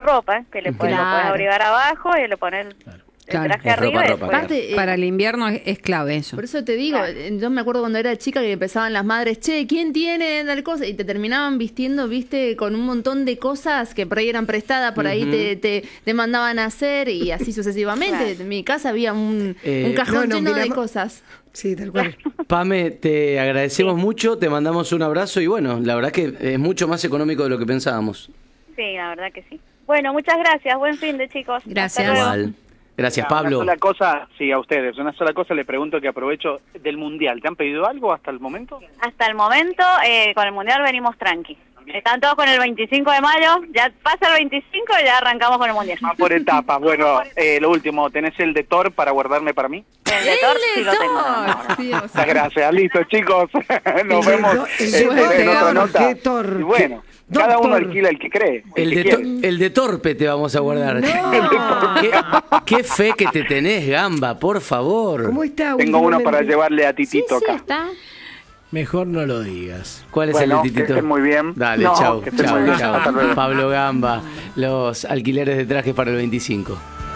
ropa, que lo puedes abrigar abajo y le pones el traje arriba. Aparte, para el invierno es clave eso. Por eso te digo, yo me acuerdo cuando era chica que empezaban las madres, che, ¿quién tiene tal cosa? Y te terminaban vistiendo, viste, con un montón de cosas que por ahí eran prestadas, por ahí te mandaban a hacer y así sucesivamente. En mi casa había un cajón lleno de cosas. Sí, tal cual. Pame, te agradecemos mucho, te mandamos un abrazo y bueno, la verdad que es mucho más económico de lo que pensábamos. Sí, la verdad que sí. Bueno, muchas gracias, buen fin de chicos. Gracias. Gracias, Pablo. Una sola cosa, sí, a ustedes, una sola cosa le pregunto que aprovecho del Mundial. ¿Te han pedido algo hasta el momento? Hasta el momento, con el Mundial venimos tranqui. Están todos con el 25 de mayo, ya pasa el 25 y ya arrancamos con el Mundial. Va por etapas. Bueno, lo último, ¿tenés el de Thor para guardarme para mí? El de Thor sí lo tengo. Muchas gracias, listo chicos. Nos vemos en otra nota. Y bueno, cada uno alquila el que cree. El de torpe te vamos a guardar. ¿Qué fe que te tenés, Gamba, por favor. ¿Cómo está? Tengo uno para llevarle a Titito acá. Está. Mejor no lo digas. ¿Cuál es el de Titito? Que estén muy bien. Dale, chau. Pablo Gamba, los alquileres de trajes para el 25.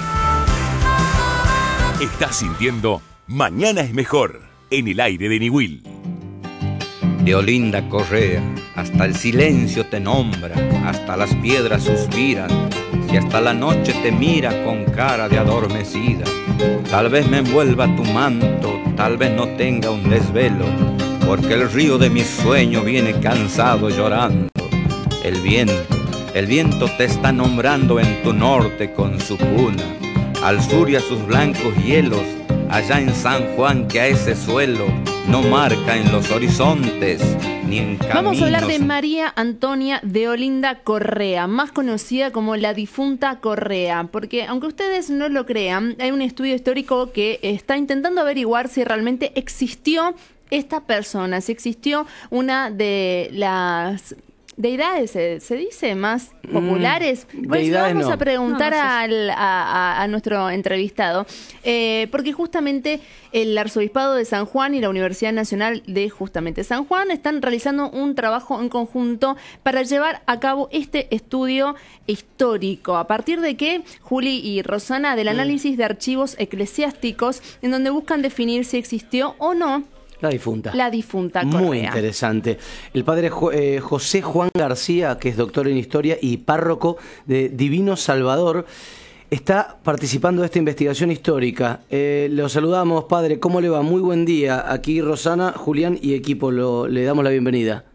Estás sintiendo Mañana es Mejor en el aire de Niwil. De Olinda Correa, hasta el silencio te nombra, hasta las piedras suspiran, y hasta la noche te mira con cara de adormecida. Tal vez me envuelva tu manto, tal vez no tenga un desvelo, porque el río de mi sueño viene cansado llorando. El viento te está nombrando en tu norte con su cuna, al sur y a sus blancos hielos, allá en San Juan que a ese suelo no marca en los horizontes ni en caminos. Vamos a hablar de María Antonia de Olinda Correa, más conocida como la difunta Correa, porque aunque ustedes no lo crean, hay un estudio histórico que está intentando averiguar si realmente existió esta persona, si existió una de las deidades, se dice, más populares. Pues vamos a preguntar a nuestro entrevistado, porque justamente el Arzobispado de San Juan y la Universidad Nacional de justamente San Juan están realizando un trabajo en conjunto para llevar a cabo este estudio histórico. ¿A partir de qué, Juli y Rosana? Del análisis de archivos eclesiásticos, en donde buscan definir si existió o no la difunta Correa. Muy interesante. El padre José Juan García, que es doctor en historia y párroco de Divino Salvador, está participando de esta investigación histórica. Lo saludamos, padre. ¿Cómo le va? Muy buen día. Aquí Rosana, Julián y equipo. Le damos la bienvenida.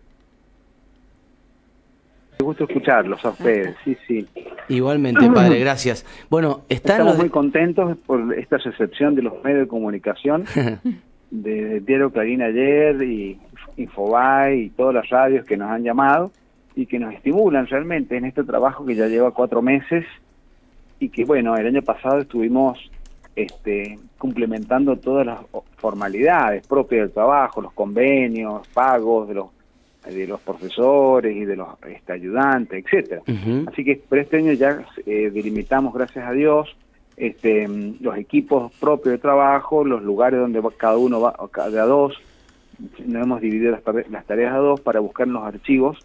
Me gusta escucharlos a ustedes, sí. Igualmente, padre, gracias. Bueno, estamos muy contentos por esta recepción de los medios de comunicación. De Diario Clarín ayer y Infobae y todas las radios que nos han llamado y que nos estimulan realmente en este trabajo que ya lleva 4 meses y que bueno, el año pasado estuvimos complementando todas las formalidades propias del trabajo, los convenios, pagos de los profesores y de los ayudantes, etcétera. Así que por este año ya delimitamos, gracias a Dios, los equipos propios de trabajo, los lugares donde cada uno va, cada dos, nos hemos dividido las tareas a dos para buscar los archivos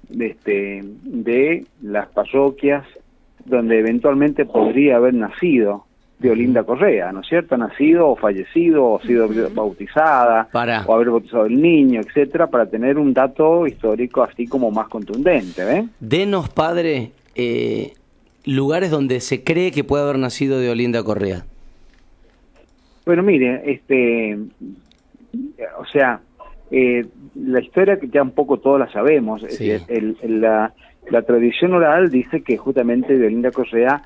de las parroquias donde eventualmente podría haber nacido de Olinda Correa, ¿no es cierto? Nacido o fallecido, o sido bautizada, o haber bautizado el niño, etcétera, para tener un dato histórico así como más contundente, ¿ven? Denos, padre, lugares donde se cree que puede haber nacido de Olinda Correa. Bueno, mire, la historia que ya un poco todos la sabemos, sí. La tradición oral dice que justamente de Olinda Correa,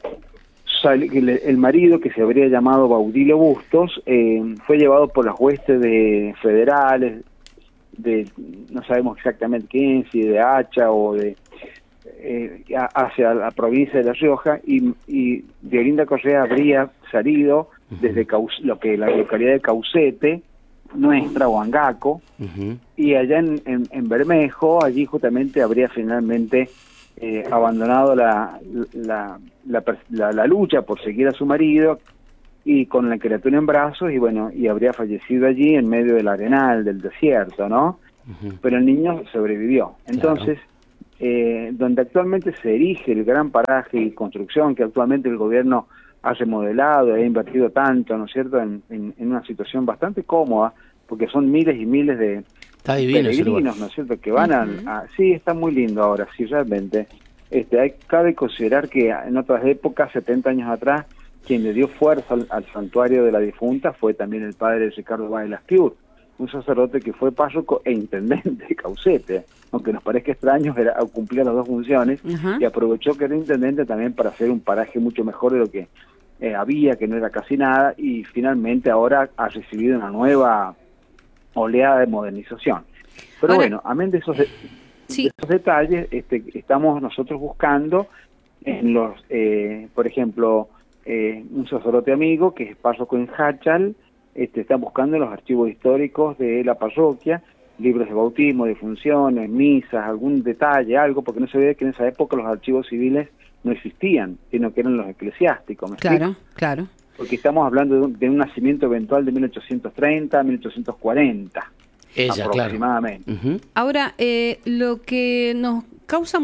el marido, que se habría llamado Baudilio Bustos, fue llevado por las huestes federales, no sabemos exactamente quién, si de Hacha o hacia la provincia de La Rioja, y de Olinda Correa habría salido desde lo que la localidad de Caucete, Nuestra o Angaco, y allá en Bermejo, allí justamente habría finalmente abandonado la lucha por seguir a su marido, y con la criatura en brazos, y bueno, y habría fallecido allí en medio del arenal, del desierto, ¿no? Pero el niño sobrevivió. Entonces, donde actualmente se erige el gran paraje y construcción que actualmente el gobierno ha remodelado y ha invertido tanto, ¿no es cierto?, en una situación bastante cómoda, porque son miles y miles de Está divino ese lugar. peregrinos, ¿no es cierto?, que van sí, está muy lindo ahora, sí, realmente. Cabe considerar que en otras épocas, 70 años atrás, quien le dio fuerza al santuario de la difunta fue también el padre Ricardo Báez Lasciur, un sacerdote que fue párroco e intendente de Caucete, aunque nos parezca extraño, cumplía las dos funciones, y aprovechó que era intendente también para hacer un paraje mucho mejor de lo que había, que no era casi nada, y finalmente ahora ha recibido una nueva oleada de modernización. Pero ahora, bueno, amén de esos detalles, estamos nosotros buscando en los, por ejemplo, un sacerdote amigo que es párroco en Hachal, están buscando en los archivos históricos de la parroquia libros de bautismo, de funciones, misas, algún detalle, algo, porque no se ve que en esa época los archivos civiles no existían, sino que eran los eclesiásticos. ¿Me explico? Claro. Porque estamos hablando de un nacimiento eventual de 1830 a 1840. Aproximadamente. Claro. Ahora, lo que nos causa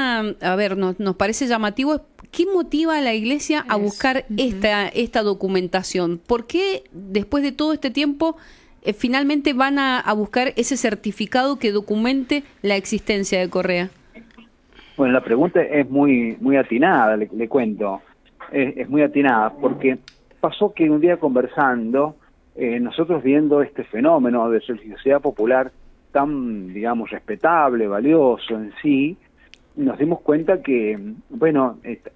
nos parece llamativo es ¿qué motiva a la Iglesia a buscar esta documentación? ¿Por qué después de todo este tiempo finalmente van a buscar ese certificado que documente la existencia de Correa? Bueno, la pregunta es muy atinada, le cuento. Es muy atinada porque pasó que un día conversando, nosotros viendo este fenómeno de religiosidad popular tan, digamos, respetable, valioso en sí, nos dimos cuenta que, bueno,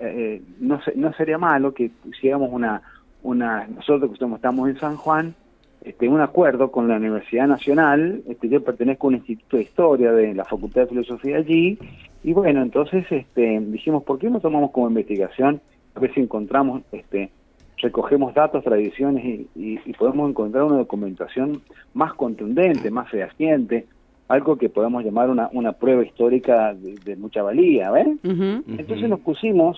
no sería malo que pusiéramos nosotros que estamos en San Juan, un acuerdo con la Universidad Nacional. Yo pertenezco a un instituto de historia de la Facultad de Filosofía allí, y bueno, entonces dijimos, ¿por qué no tomamos como investigación a ver si encontramos, recogemos datos, tradiciones y podemos encontrar una documentación más contundente, más fehaciente, algo que podemos llamar una prueba histórica de mucha valía, ¿ves? Entonces nos pusimos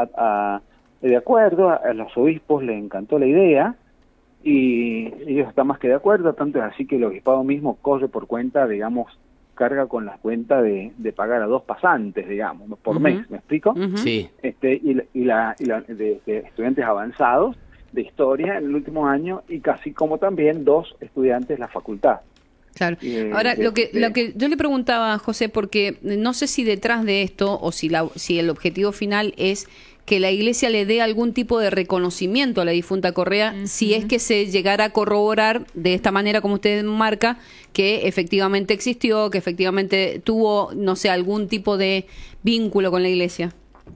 de acuerdo, a los obispos les encantó la idea, y ellos están más que de acuerdo, tanto es así que el obispado mismo corre por cuenta, digamos, carga con la cuenta de pagar a 2 pasantes, digamos, por mes, ¿me explico? Sí. Y de estudiantes avanzados de historia en el último año, y casi como también 2 estudiantes de la facultad. Claro. Ahora, lo que yo le preguntaba a José, porque no sé si detrás de esto, o si el objetivo final es que la Iglesia le dé algún tipo de reconocimiento a la difunta Correa, si es que se llegara a corroborar de esta manera, como usted marca, que efectivamente existió, que efectivamente tuvo, no sé, algún tipo de vínculo con la Iglesia.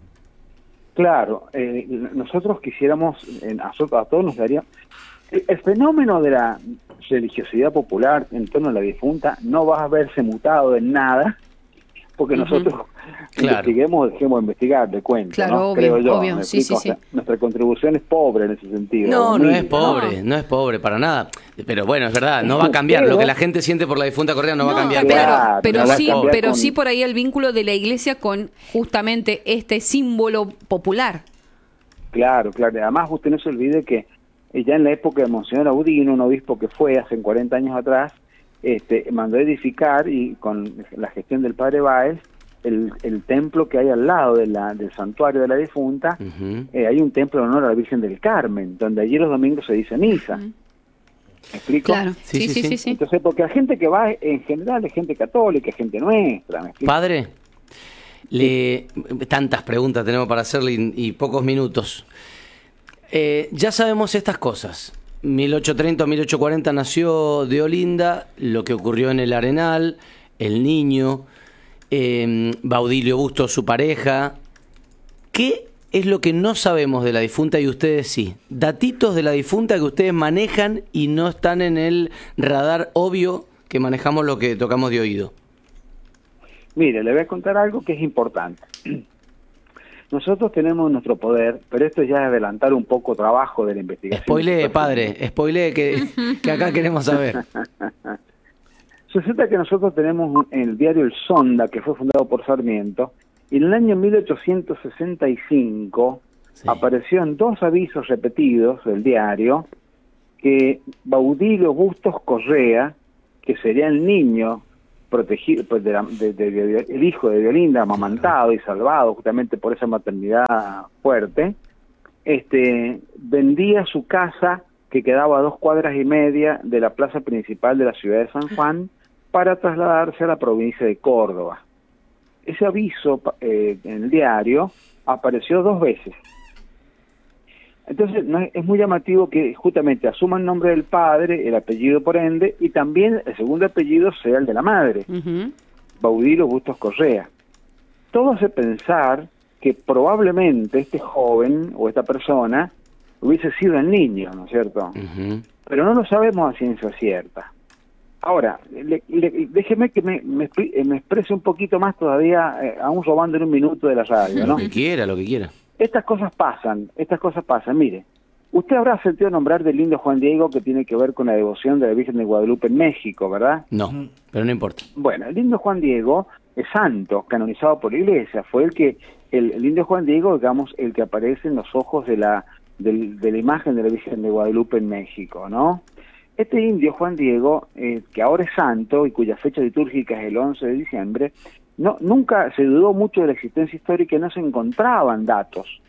Claro, nosotros quisiéramos, a todos nos daría... El fenómeno de la religiosidad popular en torno a la difunta no va a verse mutado en nada, porque nosotros dejemos de investigar, de cuento, claro, ¿no? obvio, Creo yo, obvio. Sí. O sea, nuestra contribución es pobre en ese sentido. No es pobre para nada. Pero bueno, es verdad, no va a cambiar. Lo que la gente siente por la difunta Correa no va a cambiar. Claro, pero sí por ahí el vínculo de la Iglesia con justamente este símbolo popular. Claro. Además, usted no se olvide que ya en la época de Monseñor Audino, un obispo que fue hace 40 años atrás, mandó edificar, y con la gestión del padre Báez, el templo que hay al lado del santuario de la difunta. Hay un templo en honor a la Virgen del Carmen, donde allí los domingos se dice misa. ¿Me explico? Claro, sí. Entonces, porque la gente que va en general es gente católica, es gente nuestra. ¿Me explico? Padre, tantas preguntas tenemos para hacerle y pocos minutos. Ya sabemos estas cosas. 1830 o 1840 nació de Olinda, lo que ocurrió en el Arenal, el niño, Baudilio Bustos, su pareja. ¿Qué es lo que no sabemos de la difunta y ustedes sí? Datitos de la difunta que ustedes manejan y no están en el radar obvio que manejamos lo que tocamos de oído. Mire, le voy a contar algo que es importante. Nosotros tenemos nuestro poder, pero esto ya es adelantar un poco trabajo de la investigación. Spoilee, padre, que acá queremos saber. Resulta que nosotros tenemos en el diario El Sonda, que fue fundado por Sarmiento, y en el año 1865 apareció en 2 avisos repetidos del diario que Baudilio Bustos Correa, que sería el niño protegido, pues el hijo de Deolinda, amamantado y salvado justamente por esa maternidad fuerte, vendía su casa que quedaba a 2 cuadras y media de la plaza principal de la ciudad de San Juan para trasladarse a la provincia de Córdoba. Ese aviso en el diario apareció 2 veces. Entonces es muy llamativo que justamente asuma el nombre del padre, el apellido por ende, y también el segundo apellido sea el de la madre, Baudilio Bustos Correa. Todo hace pensar que probablemente este joven o esta persona hubiese sido el niño, ¿no es cierto? Pero no lo sabemos a ciencia cierta. Ahora, déjeme que me exprese un poquito más todavía, aún robando en un minuto de la radio, ¿no? Lo que quiera. Estas cosas pasan. Mire, usted habrá sentido nombrar del lindo Juan Diego, que tiene que ver con la devoción de la Virgen de Guadalupe en México, ¿verdad? No, pero no importa. Bueno, el lindo Juan Diego es santo, canonizado por la Iglesia. Fue el lindo Juan Diego, digamos, el que aparece en los ojos de la imagen de la Virgen de Guadalupe en México, ¿no? Este indio Juan Diego, que ahora es santo y cuya fecha litúrgica es el 11 de diciembre, nunca se dudó mucho de la existencia histórica y no se encontraban datos.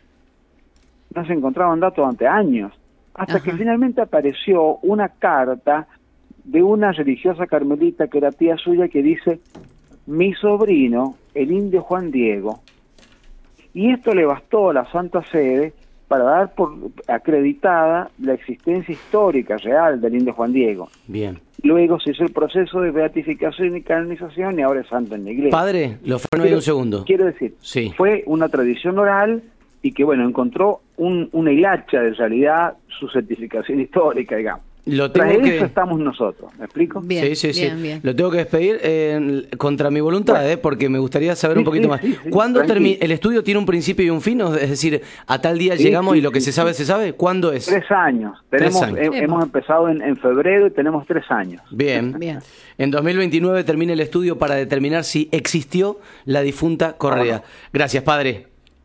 Durante años, hasta que finalmente apareció una carta de una religiosa carmelita que era tía suya, que dice: mi sobrino, el indio Juan Diego. Y esto le bastó a la Santa Sede para dar por acreditada la existencia histórica real del indio Juan Diego. Bien. Luego se hizo el proceso de beatificación y canonización y ahora es santo en la iglesia. Padre, lo freno ahí un segundo. Quiero decir, sí, fue una tradición oral y que, bueno, encontró una hilacha de realidad su certificación histórica, digamos. Eso estamos nosotros, ¿me explico? Bien, sí. Bien. Lo tengo que despedir contra mi voluntad, porque me gustaría saber un poquito más. ¿Cuándo termina? ¿El estudio tiene un principio y un fin? Es decir, a tal día llegamos y lo que se sabe, se sabe. ¿Cuándo es? 3 años. Hemos empezado en febrero y tenemos 3 años. Bien. En 2029 termina el estudio para determinar si existió la difunta Correa. Gracias, padre.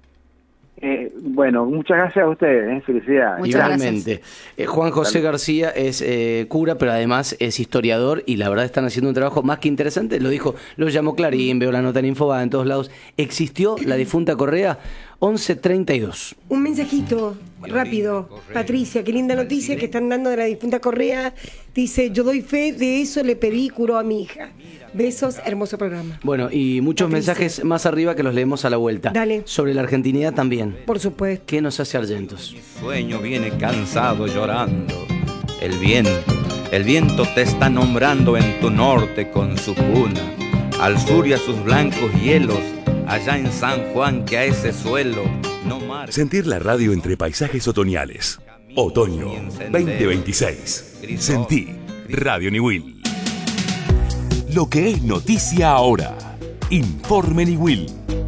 Bueno, muchas gracias a ustedes, felicidades. Igualmente. Juan José García es cura, pero además es historiador y la verdad están haciendo un trabajo más que interesante. Lo llamó Clarín, veo la nota en Infobae en todos lados. ¿Existió la difunta Correa? 11:32. Un mensajito rápido. Patricia, qué linda noticia que están dando de la difunta Correa. Dice: yo doy fe, de eso le pedí curo a mi hija. Besos, hermoso programa. Bueno, y muchos Patricia. Mensajes más arriba que los leemos a la vuelta. Dale. Sobre la argentinidad también. Por supuesto. ¿Qué nos hace argentos? Mi sueño viene cansado llorando. El viento te está nombrando en tu norte con su cuna. Al sur y a sus blancos hielos, allá en San Juan, que a ese suelo no marca. Sentir la radio entre paisajes otoñales. Otoño 2026. Sentí Radio Niwil. Lo que es noticia ahora. Informe Niwil.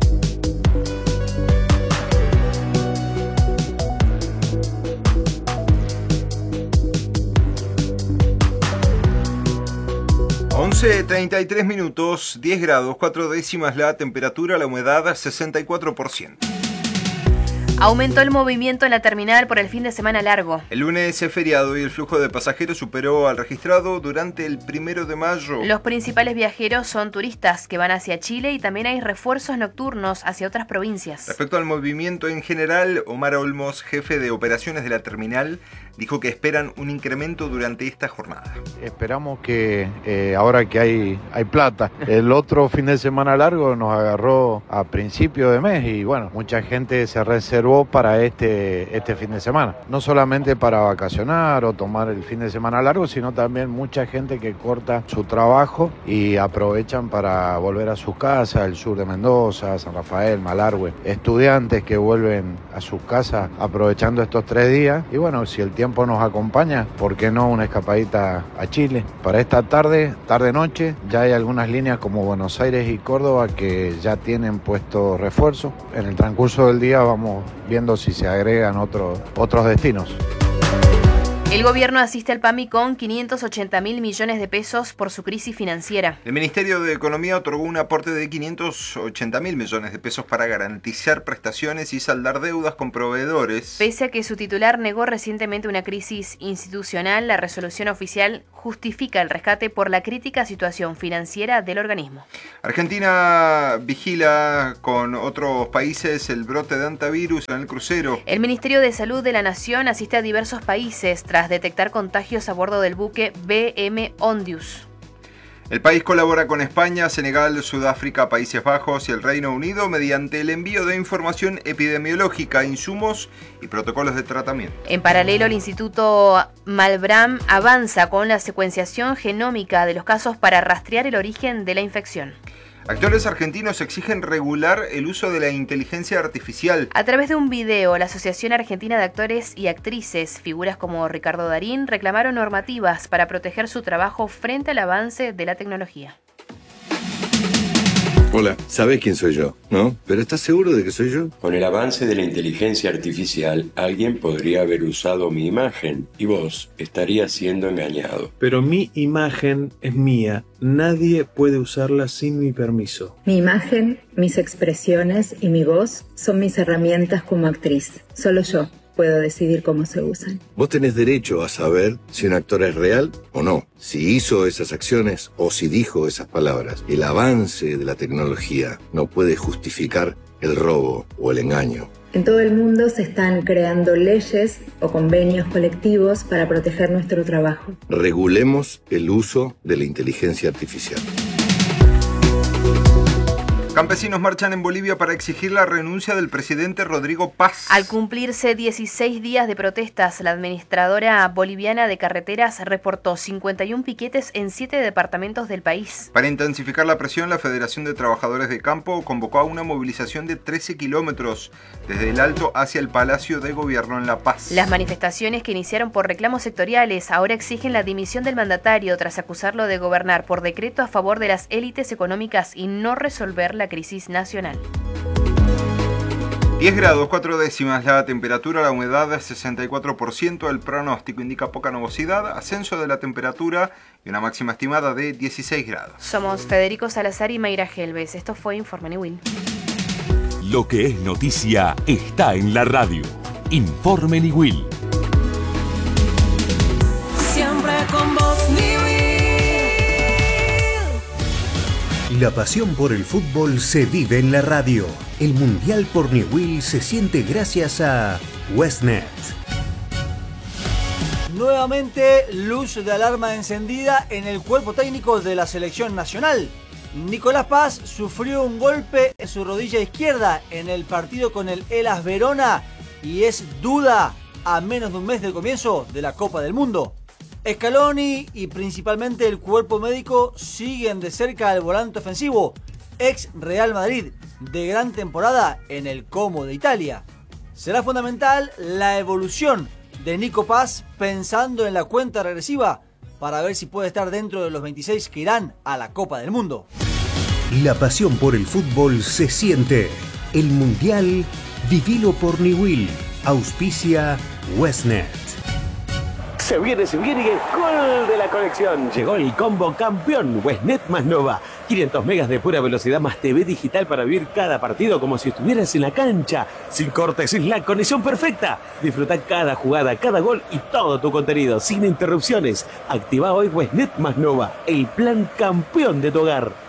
(11:33), 10 grados, 4 décimas la temperatura, la humedad 64%. Aumentó el movimiento en la terminal por el fin de semana largo. El lunes es feriado y el flujo de pasajeros superó al registrado durante el 1 de mayo. Los principales viajeros son turistas que van hacia Chile y también hay refuerzos nocturnos hacia otras provincias. Respecto al movimiento en general, Omar Olmos, jefe de operaciones de la terminal, dijo que esperan un incremento durante esta jornada. Esperamos que ahora que hay plata, el otro fin de semana largo nos agarró a principio de mes y bueno, mucha gente se reservó para este fin de semana. No solamente para vacacionar o tomar el fin de semana largo, sino también mucha gente que corta su trabajo y aprovechan para volver a sus casas, el sur de Mendoza, San Rafael, Malargüe. Estudiantes que vuelven a sus casas aprovechando estos 3 días. Y bueno, si el tiempo nos acompaña, ¿por qué no una escapadita a Chile? Para esta tarde-noche, ya hay algunas líneas como Buenos Aires y Córdoba que ya tienen puesto refuerzo. En el transcurso del día vamos viendo si se agregan otros destinos. El gobierno asiste al PAMI con 580.000 millones de pesos por su crisis financiera. El Ministerio de Economía otorgó un aporte de 580.000 millones de pesos para garantizar prestaciones y saldar deudas con proveedores. Pese a que su titular negó recientemente una crisis institucional, la resolución oficial justifica el rescate por la crítica situación financiera del organismo. Argentina vigila con otros países el brote de hantavirus en el crucero. El Ministerio de Salud de la Nación asiste a diversos países tras detectar contagios a bordo del buque BM Ondius. El país colabora con España, Senegal, Sudáfrica, Países Bajos y el Reino Unido mediante el envío de información epidemiológica, insumos y protocolos de tratamiento. En paralelo, el Instituto Malbrán avanza con la secuenciación genómica de los casos para rastrear el origen de la infección. Actores argentinos exigen regular el uso de la inteligencia artificial. A través de un video, la Asociación Argentina de Actores y Actrices, figuras como Ricardo Darín, reclamaron normativas para proteger su trabajo frente al avance de la tecnología. Hola, sabes quién soy yo, ¿no? ¿Pero estás seguro de que soy yo? Con el avance de la inteligencia artificial, alguien podría haber usado mi imagen y vos estarías siendo engañado. Pero mi imagen es mía. Nadie puede usarla sin mi permiso. Mi imagen, mis expresiones y mi voz son mis herramientas como actriz. Solo yo puedo decidir cómo se usan. Vos tenés derecho a saber si un actor es real o no, si hizo esas acciones o si dijo esas palabras. El avance de la tecnología no puede justificar el robo o el engaño. En todo el mundo se están creando leyes o convenios colectivos para proteger nuestro trabajo. Regulemos el uso de la inteligencia artificial. Campesinos marchan en Bolivia para exigir la renuncia del presidente Rodrigo Paz. Al cumplirse 16 días de protestas, la administradora boliviana de carreteras reportó 51 piquetes en 7 departamentos del país. Para intensificar la presión, la Federación de Trabajadores de Campo convocó a una movilización de 13 kilómetros desde el Alto hacia el Palacio de Gobierno en La Paz. Las manifestaciones, que iniciaron por reclamos sectoriales, ahora exigen la dimisión del mandatario tras acusarlo de gobernar por decreto a favor de las élites económicas y no resolver la crisis nacional. 10 grados 4 décimas la temperatura, la humedad es 64%, el pronóstico indica poca nubosidad, ascenso de la temperatura y una máxima estimada de 16 grados. Somos Federico Salazar y Mayra Gelbes. Esto fue Informe Niwil. Lo que es noticia está en la radio. Informe Niwil. Siempre con vos, Niwil. La pasión por el fútbol se vive en la radio. El Mundial por Niwil se siente gracias a Westnet. Nuevamente, luz de alarma encendida en el cuerpo técnico de la selección nacional. Nicolás Paz sufrió un golpe en su rodilla izquierda en el partido con el Hellas Verona y es duda a menos de un mes del comienzo de la Copa del Mundo. Scaloni y principalmente el cuerpo médico siguen de cerca al volante ofensivo, ex Real Madrid, de gran temporada en el Como de Italia. Será fundamental la evolución de Nico Paz pensando en la cuenta regresiva para ver si puede estar dentro de los 26 que irán a la Copa del Mundo. La pasión por el fútbol se siente. El Mundial, vivilo por Niwil. Auspicia Westnet. Se viene y el gol de la conexión. Llegó el combo campeón Westnet más Nova. 500 megas de pura velocidad más TV digital para vivir cada partido como si estuvieras en la cancha. Sin cortes, sin la conexión perfecta. Disfruta cada jugada, cada gol y todo tu contenido sin interrupciones. Activa hoy Westnet más Nova, el plan campeón de tu hogar.